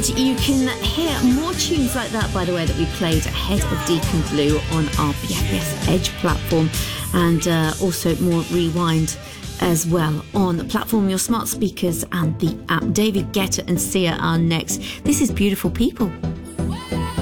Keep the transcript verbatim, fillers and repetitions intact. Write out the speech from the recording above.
And you can hear more tunes like that, by the way, that we played ahead of Deacon Blue on our B F S Edge platform, and uh, also more Rewind as well on the platform, your smart speakers and the app. David Guetta and Sia are next. This is Beautiful People.